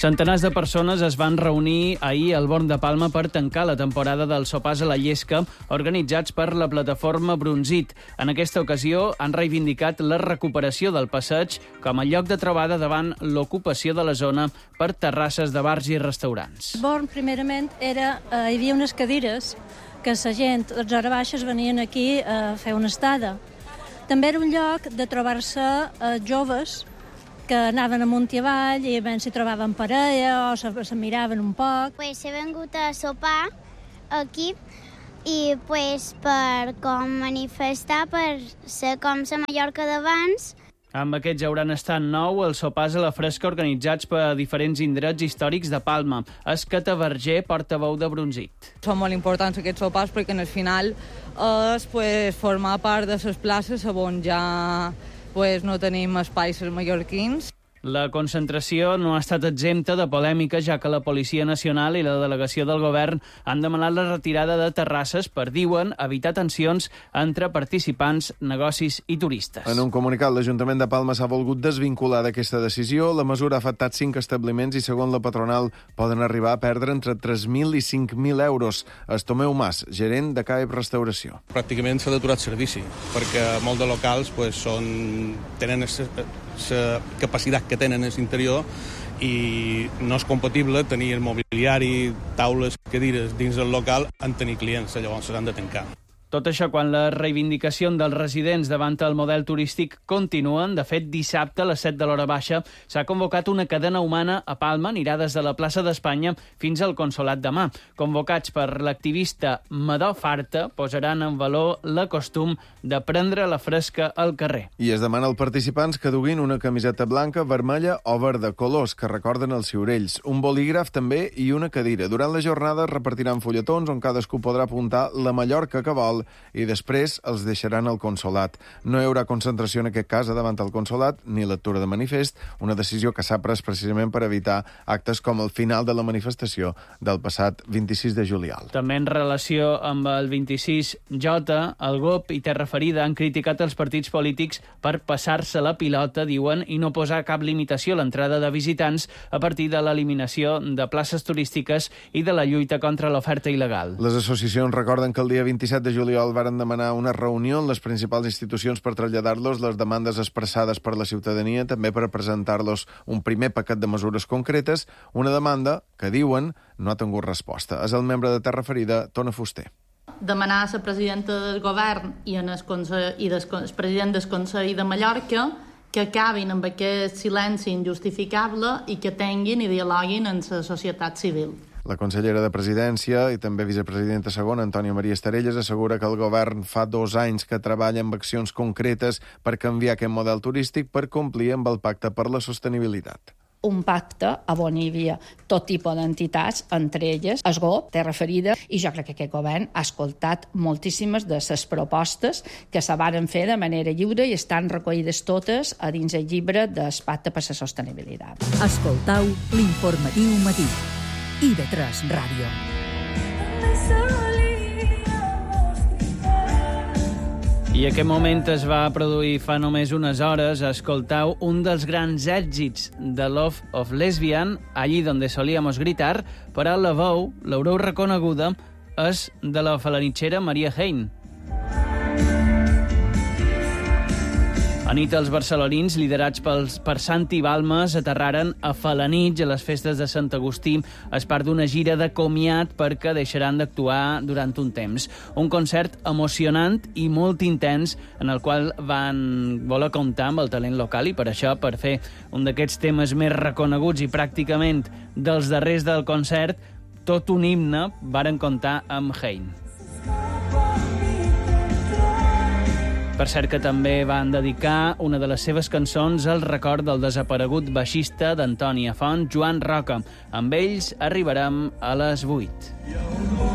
Centenars de persones es van reunir ahir al Born de Palma per tancar la temporada dels sopars a la llesca organitzats per la plataforma Brunzit. En aquesta ocasió han reivindicat la recuperació del passeig com a lloc de trobada davant l'ocupació de la zona per terrasses de bars i restaurants. Born, primerament, hi havia unes cadires que la gent, les hores baixes, venien aquí a fer una estada. També era un lloc de trobar-se joves que anaven amunt i avall i s'hi trobaven parella o se miraven un poc. He vengut a sopar aquí i per com manifestar, per ser com la Mallorca d'abans. Amb aquests hauran estat 9 els sopars a la fresca organitzats per diferents indrets històrics de Palma. Escata Verger, portaveu de Brunzit. Són molt importants aquests sopars perquè al final és formar part de les places on ja no tenim espais els mallorquins. La concentració no ha estat exempta de polèmica, ja que la Policia Nacional i la delegació del govern han demanat la retirada de terrasses per, diuen, evitar tensions entre participants, negocis i turistes. En un comunicat, l'Ajuntament de Palma s'ha volgut desvincular d'aquesta decisió. La mesura ha afectat 5 establiments i, segons la patronal, poden arribar a perdre entre 3.000 i 5.000 euros. Estomeu Mas, gerent de CAEP Restauració. Pràcticament s'ha d'aturar el servici, perquè molts de locals tenen la capacitat que tenen a l'interior i no és compatible tenir el mobiliari, taules, cadires dins del local en tenir clients, llavors s'han de tancar. Tot això quan les reivindicacions dels residents davant el model turístic continuen. De fet, dissabte a les 7 de l'hora baixa s'ha convocat una cadena humana a Palma, anirà des de la plaça d'Espanya fins al Consolat de Mar. Convocats per l'activista Madó Farta, posaran en valor la costum de prendre la fresca al carrer. I es demana als participants que duguin una camiseta blanca, vermella o verda, colors que recorden els ciurells, un bolígraf també i una cadira. Durant la jornada es repartiran fulletons on cadascú podrà apuntar la Mallorca que vol i després els deixaran al Consolat. No hi haurà concentració en aquest cas davant el Consolat ni lectura de manifest, una decisió que s'ha pres precisament per evitar actes com el final de la manifestació del passat 26 de juliol. També en relació amb el 26J, el GOP i Terra Ferida han criticat els partits polítics per passar-se la pilota, diuen, i no posar cap limitació a l'entrada de visitants a partir de l'eliminació de places turístiques i de la lluita contra l'oferta il·legal. Les associacions recorden que el dia 27 de juliol varen demanar una reunió en les principals institucions per traslladar-los les demandes expressades per la ciutadania, també per presentar-los un primer paquet de mesures concretes, una demanda que, diuen, no ha tingut resposta. És el membre de Terra Ferida, Tona Fuster. Demanar a la presidenta del govern i el president del Consell de Mallorca que acabin amb aquest silenci injustificable i que tinguin i dialoguin amb la societat civil. La consellera de Presidència i també vicepresidenta segona, Antònia Maria Estarelles, assegura que el govern fa 2 anys que treballa amb accions concretes per canviar aquest model turístic per complir amb el Pacte per la Sostenibilitat. Un pacte on hi havia tot tipus d'entitats, entre elles el GOP, Terra Ferida, i jo crec que aquest govern ha escoltat moltíssimes de les propostes que se varen fer de manera lliure i estan recollides totes a dins el llibre del Pacte per la Sostenibilitat. Escoltau l'informatiu matí. IB3 Ràdio. I aquest moment es va produir fa només unes hores. Escoltau un dels grans èxits de Love of Lesbian, Allí donde solíamos gritar, però la veu, l'haureu reconeguda, és de la falanitxera Maria Hein. Anit els barcelonins, liderats per Santi Balmes, aterraren a Falanitx a les festes de Sant Agustí as part d'una gira de comiat perquè deixaran d'actuar durant un temps. Un concert emocionant i molt intens en el qual van voler comptar amb el talent local i per això, per fer un d'aquests temes més reconeguts i pràcticament dels darrers del concert, tot un himne, varen comptar amb Hein. Per cert que també van dedicar una de les seves cançons al record del desaparegut baixista d'Antònia Font, Joan Roca. Amb ells arribarem a les 8.